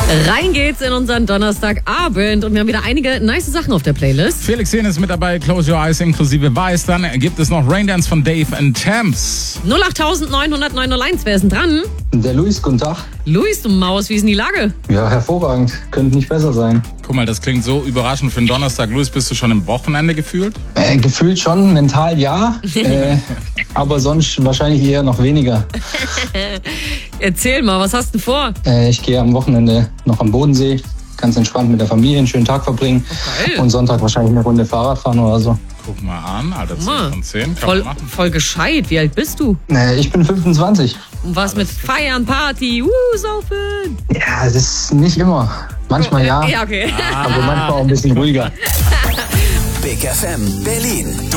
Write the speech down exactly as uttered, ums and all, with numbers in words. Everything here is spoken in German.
Rein geht's in unseren Donnerstagabend und wir haben wieder einige nice Sachen auf der Playlist. Felix Jähn ist mit dabei, Close Your Eyes inklusive Weiß. Dann gibt es noch Raindance von Dave and Thames. null acht neun null null neun null eins, wer ist denn dran? Der Luis, guten Tag. Luis, du Maus, wie ist denn die Lage? Ja, hervorragend. Könnte nicht besser sein. Guck mal, das klingt so überraschend für einen Donnerstag. Luis, bist du schon im Wochenende gefühlt? Äh, gefühlt schon, mental ja, äh, aber sonst wahrscheinlich eher noch weniger. Erzähl mal, was hast du vor? Äh, ich gehe am Wochenende noch am Bodensee, ganz entspannt mit der Familie einen schönen Tag verbringen. Geil. Und Sonntag wahrscheinlich eine Runde Fahrrad fahren oder so. Guck mal an, Alter, Mal. zehn von zehn, kann Voll, man machen. voll gescheit, wie alt bist du? Äh, ich bin fünfundzwanzig. Und was mit Feiern, Party, uh, saufen? Ja, das ist nicht immer. Manchmal ja, Ja, okay. aber manchmal auch ein bisschen ruhiger. Big F M Berlin.